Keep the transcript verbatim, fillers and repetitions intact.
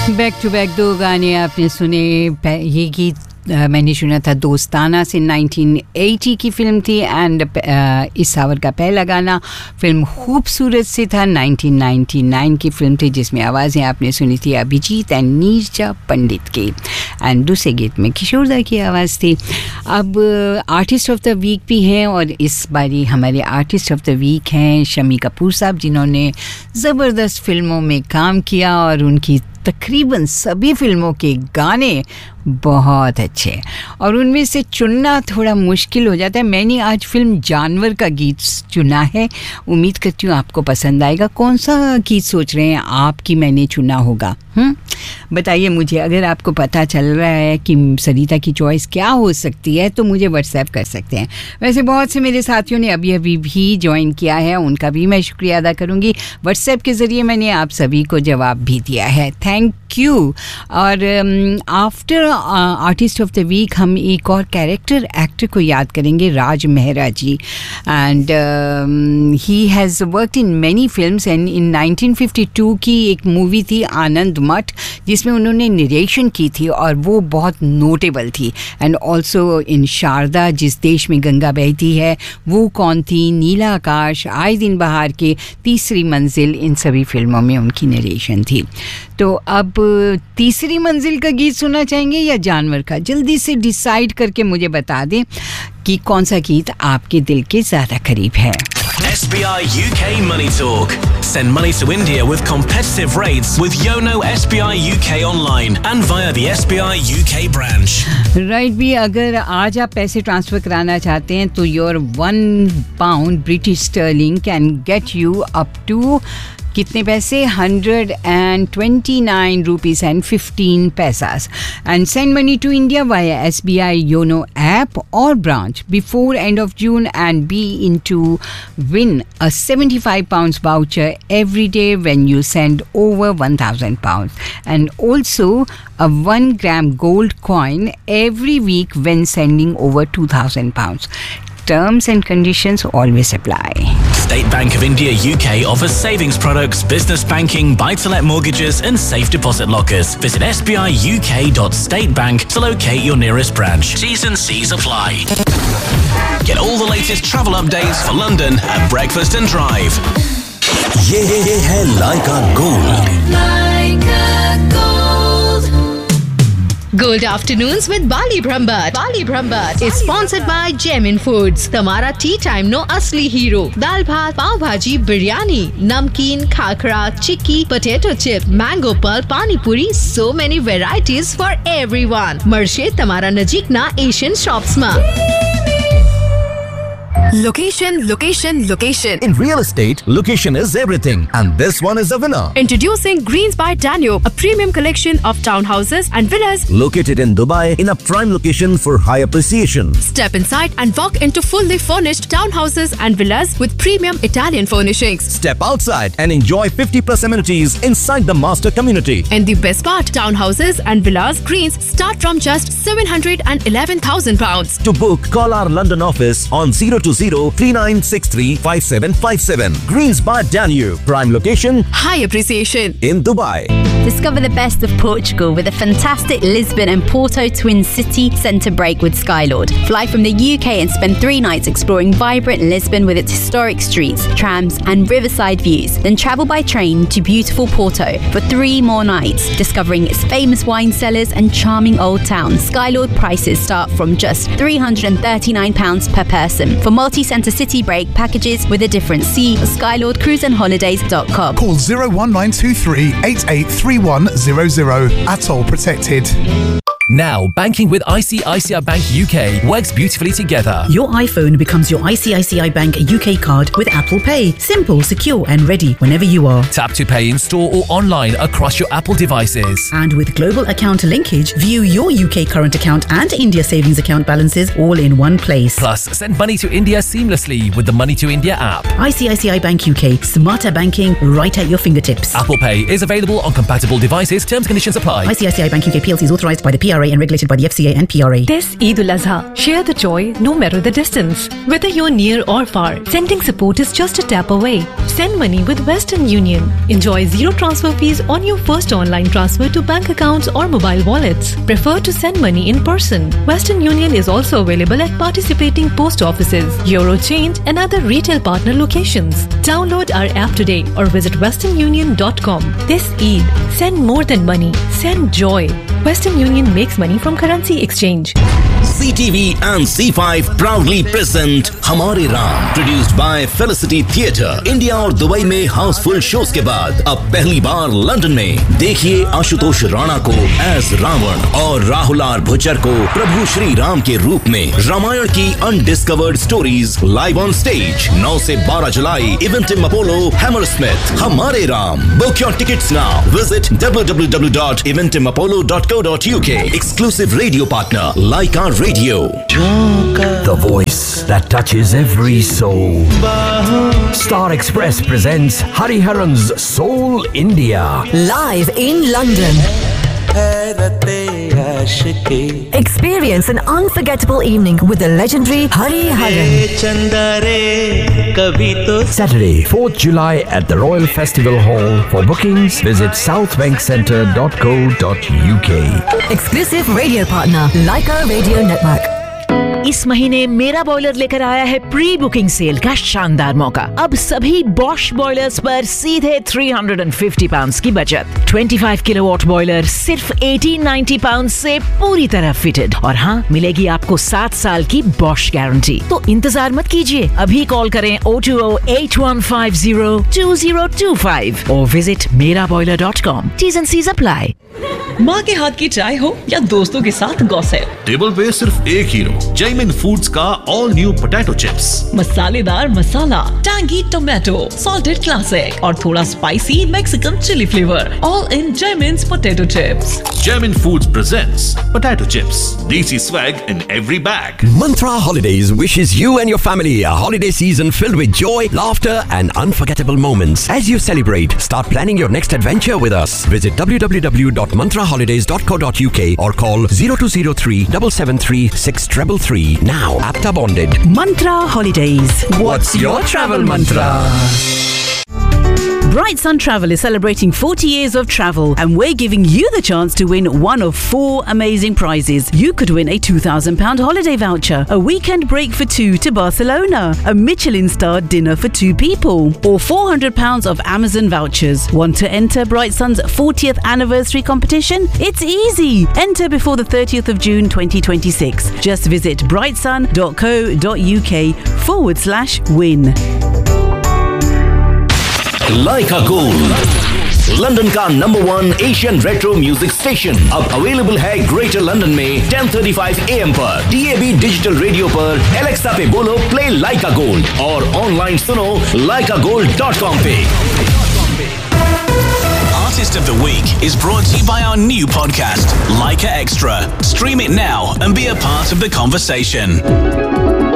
Back to back दो गाने आपने सुने. ये गीत Uh, मैंने सुना था दोस्ताना से नाइनटीन एटी की फ़िल्म थी. एंड uh, इस सावर का पहला गाना फ़िल्म खूबसूरत से था. नाइनटीन नाइंटी नाइन की फ़िल्म थी जिसमें आवाज़ें आपने सुनी थी अभिजीत एंड नीरजा पंडित की. एंड दूसरे गीत में किशोरदा की आवाज़ थी. अब आर्टिस्ट ऑफ द वीक भी हैं और इस बारी हमारे आर्टिस्ट ऑफ द वीक हैं शम्मी कपूर साहब, जिन्होंने ज़बरदस्त फ़िल्मों में काम किया और उनकी तकरीबन सभी फ़िल्मों के गाने बहुत अच्छे और उनमें से चुनना थोड़ा मुश्किल हो जाता है. मैंने आज फ़िल्म जानवर का गीत चुना है. उम्मीद करती हूँ आपको पसंद आएगा. कौन सा गीत सोच रहे हैं आप कि मैंने चुना होगा? हम्म बताइए मुझे. अगर आपको पता चल रहा है कि सरिता की चॉइस क्या हो सकती है तो मुझे व्हाट्सएप कर सकते हैं. वैसे बहुत से मेरे साथियों ने अभी अभी भी ज्वाइन किया है, उनका भी मैं शुक्रिया अदा करूँगी. व्हाट्सएप के ज़रिए मैंने आप सभी को जवाब भी दिया है. Thank you. और after artist of the week हम एक और कैरेक्टर एक्टर को याद करेंगे, राज मेहरा जी. And he has worked in many films. And in nineteen fifty to की एक मूवी थी आनंद मठ जिसमें उन्होंने निरेशन की थी और वो बहुत नोटेबल थी. एंड ऑल्सो इन शारदा, जिस देश में गंगा बहती है वो कौन थी, नीला आकाश, आए दिन बहार के, तीसरी मंजिल, इन सभी फिल्मों में उनकी निरेशन थी. तो अब तीसरी मंजिल का गीत सुनना चाहेंगे या जानवर का? जल्दी से डिसाइड करके मुझे बता दें कि कौन सा गीत आपके दिल के ज़्यादा करीब है. S B I U K Money Talk. Send money to India with competitive rates with Yono S B I U K online and via the S B I U K branch. Right भी, अगर आज आप पैसे transfer कराना चाहते हैं तो your one pound British Stirling can get you up to कितने पैसे? Hundred and twenty nine rupees and fifteen पैसास. And send money to India via S B I YONO app और branch before end of June and be in to win a seventy five pounds voucher every day when you send over one thousand pounds. And also a one gram gold coin every week when sending over two thousand pounds. Terms and conditions always apply. State Bank of India U K offers savings products, business banking, buy-to-let mortgages and safe deposit lockers. Visit s b i u k dot state bank to locate your nearest branch. T's and C's apply. Get all the latest travel updates for London at Breakfast and Drive. ये है Laika Gold. Laika Gold. Gold Afternoons with Bali Brahmbhatt. Bali Brahmbhatt is sponsored by Gemin Foods. Tamara tea time no asli hero. Dal bhat, pav bhaji, biryani, namkeen, khakra, chikki, potato chip, mango pulp, pani puri, so many varieties for everyone. Marshe Tamara Najik na Asian shops ma. Location, location, location. In real estate, location is everything, and this one is the winner. Introducing Greens by Danube, a premium collection of townhouses and villas located in Dubai in a prime location for high appreciation. Step inside and walk into fully furnished townhouses and villas with premium Italian furnishings. Step outside and enjoy fifty plus amenities inside the master community. And the best part, townhouses and villas Greens start from just seven hundred eleven thousand pounds. To book, call our London office on zero two zero three nine six three five seven five seven. Greens by Danube, prime location, high appreciation in Dubai. Discover the best of Portugal with a fantastic Lisbon and Porto Twin City centre break with Skylord. Fly from the U K and spend three nights exploring vibrant Lisbon with its historic streets, trams and riverside views. Then travel by train to beautiful Porto for three more nights, discovering its famous wine cellars and charming old town. Skylord prices start from just three hundred thirty-nine pounds per person. For multi-centre city break packages with a difference, see skylord cruise and holidays dot com. Call zero one nine two three eight eight three one zero zero. Atoll protected. Now, banking with I C I C I Bank U K works beautifully together. Your iPhone becomes your I C I C I Bank U K card with Apple Pay. Simple, secure and ready whenever you are. Tap to pay in store or online across your Apple devices. And with global account linkage, view your U K current account and India savings account balances all in one place. Plus, send money to India seamlessly with the Money to India app. I C I C I Bank U K. Smarter banking right at your fingertips. Apple Pay is available on compatible devices. Terms and conditions apply. I C I C I Bank U K P L C is authorised by the P R R A and regulated by the F C A and P R A. This Eid al-Azha, share the joy no matter the distance. Whether you're near or far, sending support is just a tap away. Send money with Western Union. Enjoy zero transfer fees on your first online transfer to bank accounts or mobile wallets. Prefer to send money in person. Western Union is also available at participating post offices, Eurochange and other retail partner locations. Download our app today or visit western union dot com. This Eid, send more than money. Send joy. Western Union makes money from currency exchange. C T V and C five proudly present हमारे Ram, produced by Felicity Theatre. India और Dubai में Housefull shows के बाद अब पहली बार London में देखिए आशुतोष राणा को एज रावण और राहुल आर भुच्चर को प्रभु श्री राम के रूप में। रामायण की undiscovered stories live on stage नौ से बारह जुलाई इवेंटिम अपोलो हैमरस्मिथ। हमारे Ram, book your tickets now, visit W W W dot इवेंटिम Apollo dot co dot uk. Exclusive radio partner Leica Radio. The voice that touches every soul. Star Express presents Hariharan's Soul India. Live in London. Experience an unforgettable evening with the legendary Hariharan. Saturday, fourth July at the Royal Festival Hall. For bookings, visit southbankcentre dot co dot uk. Exclusive radio partner Leica Radio Network. इस महीने मेरा boiler लेकर आया है pre booking cell का शानदार मौका। अब सभी बॉश बॉयलर्स पर सीधे तीन सौ पचास पाउंड्स की बचत। पच्चीस किलोवाट बॉयलर सिर्फ अठारह सौ नब्बे पाउंड्स से पूरी तरह फिटेड और हाँ, मिलेगी आपको सात साल की बॉश गारंटी। तो इंतजार मत कीजिए, अभी कॉल करें O two O eight one five zero to zero to five और विजिट मेरा boiler dot com. Tease and seize apply. माँ के हाथ की चाय हो या दोस्तों के साथ गॉसिप, टेबल पे सिर्फ एक हीरो, जैमिन फूड्स का ऑल न्यू पोटैटो चिप्स। मसालेदार मसाला, टैंगी टोमेटो, सॉल्टेड क्लासिक और थोड़ा spicy Mexican chilli flavour, all in जैमिन्स potato chips. Jaimin Foods presents potato chips. Desi swag in every bag. Mantra Holidays wishes you and your family a holiday season filled with joy, laughter and unforgettable moments. As you celebrate, start planning your next adventure with us. Visit w w w dot mantra holidays dot co dot uk or call zero two zero three seven seven three six three three. Now, APTA bonded. Mantra Holidays. What's your travel mantra? Bright Sun Travel is celebrating forty years of travel and we're giving you the chance to win one of four amazing prizes. You could win a two thousand pounds holiday voucher, a weekend break for two to Barcelona, a Michelin-starred dinner for two people, or four hundred pounds of Amazon vouchers. Want to enter Bright Sun's fortieth anniversary competition? It's easy. Enter before the thirtieth of June twenty twenty-six. Just visit brightsun dot co dot uk forward slash win. Leica Gold, London का number one Asian retro music station अब available है greater London में ten thirty five A M पर, D A B digital radio पर, Alexa पे बोलो play Leica Gold और online सुनो leica gold dot com पे। Artist of the Week is brought to you by our new podcast, Leica Extra. Stream it now and be a part of the conversation.